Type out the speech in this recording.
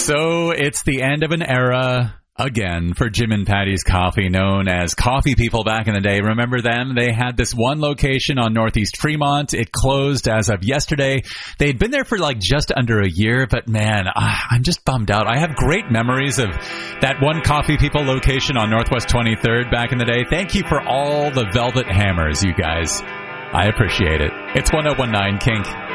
So it's the end of an era again for Jim and Patty's Coffee, known as Coffee People back in the day. Remember them? They had this one location on Northeast Fremont. It closed as of yesterday. They'd been there for just under a year, but man, I'm just bummed out. I have great memories of that one Coffee People location on Northwest 23rd back in the day. Thank you for all the Velvet Hammers, you guys. I appreciate it. It's 1019 Kink.